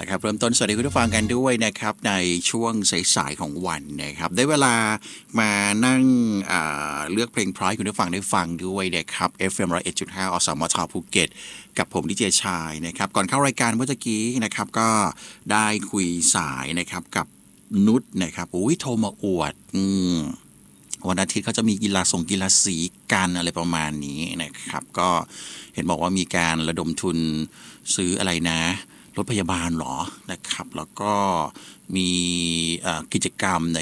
นะครับเริ่มต้นสวัสดีคุณผู้ฟังกันด้วยนะครับในช่วงสายๆของวันนะครับได้เวลามานั่งเลือกเพลงเพราะให้คุณผู้ฟังได้ฟังด้วยนะครับ FM 101.5 อสมทภูเก็ตกับผมดีเจชายนะครับก่อนเข้ารายการเมื่อกี้นะครับก็ได้คุยสายนะครับกับนุชนะครับอุ้ยโทรมาอวดวันอาทิตย์เขาจะมีกีฬาสีกันอะไรประมาณนี้นะครับก็เห็นบอกว่ามีการระดมทุนซื้ออะไรนะรถพยาบาลหรอนะครับแล้วก็มีกิจกรรมใน